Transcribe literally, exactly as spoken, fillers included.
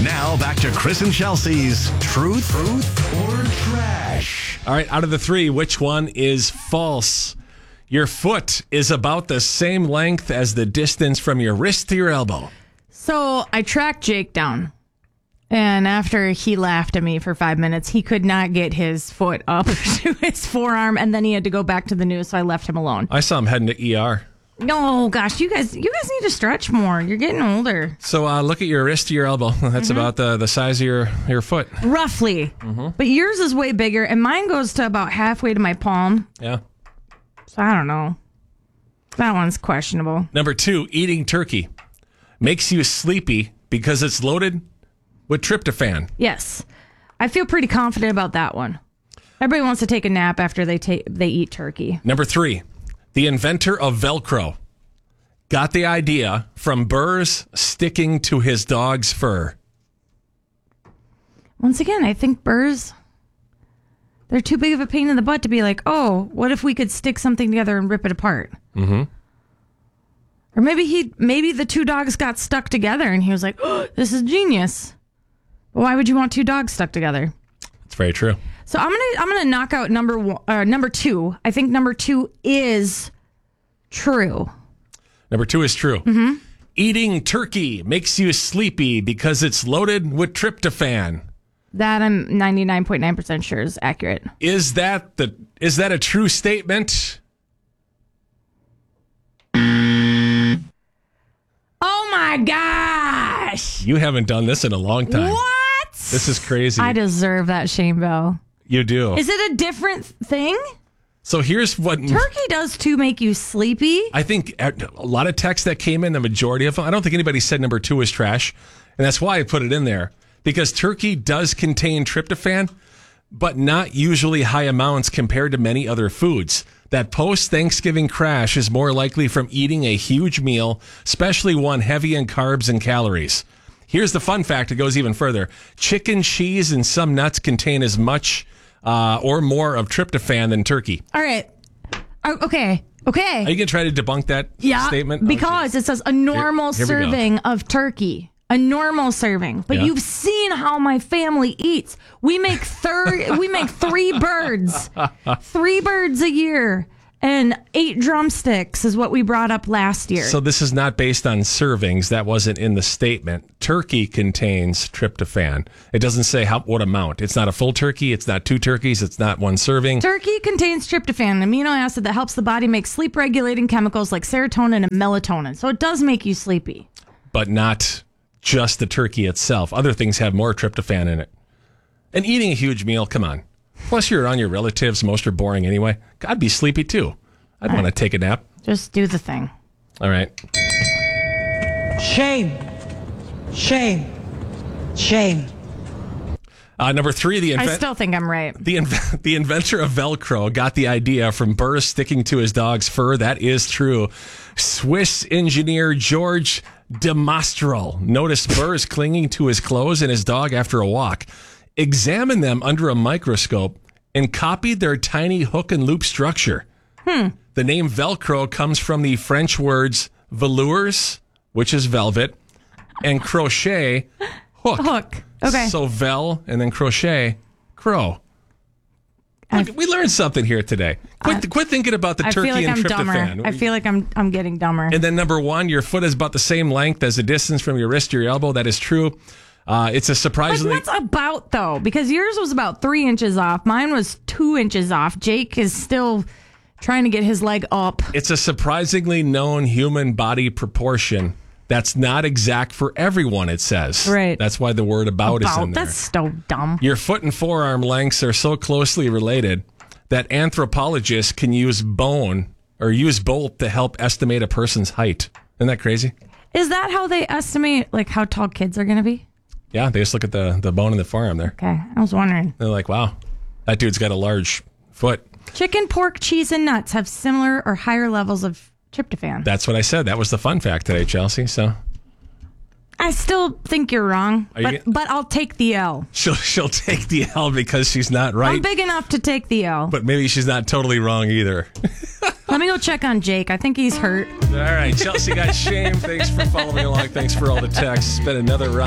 Now back to Chris and Chelsea's Truth, Truth or Trash. All right, out of the three, which one is false? Your foot is about the same length as the distance from your wrist to your elbow. So I tracked Jake down. And after he laughed at me for five minutes, he could not get his foot up to his forearm. And then he had to go back to the news, so I left him alone. I saw him heading to E R. No, gosh, you guys you guys need to stretch more. You're getting older. So uh, look at your wrist to your elbow. That's mm-hmm. about the, the size of your, your foot. Roughly. Mm-hmm. But yours is way bigger, and mine goes to about halfway to my palm. Yeah. So I don't know. That one's questionable. Number two, eating turkey makes you sleepy because it's loaded with tryptophan. Yes. I feel pretty confident about that one. Everybody wants to take a nap after they take they eat turkey. Number three, the inventor of Velcro got the idea from burrs sticking to his dog's fur. Once again, I think burrs, they're too big of a pain in the butt to be like, oh, what if we could stick something together and rip it apart? Mm-hmm. Or maybe he, maybe the two dogs got stuck together and he was like, oh, this is genius. But why would you want two dogs stuck together? That's very true. So I'm gonna I'm gonna knock out number one, uh, number two. I think number two is true. Number two is true. Mm-hmm. Eating turkey makes you sleepy because it's loaded with tryptophan. That I'm ninety-nine point nine percent sure is accurate. Is that the is that a true statement? Oh my gosh! You haven't done this in a long time. What? This is crazy. I deserve that shame bell. You do. Is it a different thing? So here's what... Turkey does too make you sleepy. I think a lot of texts that came in, the majority of them, I don't think anybody said number two is trash. And that's why I put it in there. Because turkey does contain tryptophan, but not usually high amounts compared to many other foods. That post-Thanksgiving crash is more likely from eating a huge meal, especially one heavy in carbs and calories. Here's the fun fact. It goes even further. Chicken, cheese, and some nuts contain as much uh, or more of tryptophan than turkey. All right. Uh, okay. Okay. Are you going to try to debunk that yeah, statement? Because oh, it says a normal here, here serving of turkey. A normal serving. But yeah. You've seen how my family eats. We make thir- we make three birds. Three birds a year. And eight drumsticks is what we brought up last year. So this is not based on servings. That wasn't in the statement. Turkey contains tryptophan. It doesn't say how what amount. It's not a full turkey. It's not two turkeys. It's not one serving. Turkey contains tryptophan, an amino acid that helps the body make sleep-regulating chemicals like serotonin and melatonin. So it does make you sleepy. But not just the turkey itself. Other things have more tryptophan in it. And eating a huge meal, come on. Plus, you're around your relatives. Most are boring anyway. I'd be sleepy, too. I'd want to take a nap. Just do the thing. All right. Shame. Shame. Shame. Uh, number three, the I inven- still think I'm right. the inv- the inventor of Velcro got the idea from burrs sticking to his dog's fur. That is true. Swiss engineer George Demastral noticed burrs clinging to his clothes and his dog after a walk. Examined them under a microscope and copied their tiny hook and loop structure. Hmm. The name Velcro comes from the French words velours, which is velvet, and crochet, hook. Hook. Okay. So vel and then crochet, crow. Look, we learned something here today. Quit, I, quit thinking about the I turkey feel like and I'm tryptophan. dumber. I feel like I'm I'm getting dumber. And then number one, your foot is about the same length as the distance from your wrist to your elbow. That is true. Uh, it's a surprisingly... But what's about, though? Because yours was about three inches off. Mine was two inches off. Jake is still trying to get his leg up. It's a surprisingly known human body proportion that's not exact for everyone, it says. Right. That's why the word about, about is in there. That's so dumb. Your foot and forearm lengths are so closely related that anthropologists can use bone or use both to help estimate a person's height. Isn't that crazy? Is that how they estimate like how tall kids are going to be? Yeah, they just look at the, the bone in the forearm there. Okay, I was wondering. They're like, wow, that dude's got a large foot. Chicken, pork, cheese, and nuts have similar or higher levels of tryptophan. That's what I said. That was the fun fact today, Chelsea. So I still think you're wrong, Are you but, but I'll take the L. She'll she'll take the L because she's not right. I'm big enough to take the L. But maybe she's not totally wrong either. Let me go check on Jake. I think he's hurt. All right, Chelsea got shame. Thanks for following along. Thanks for all the texts. It's been another round.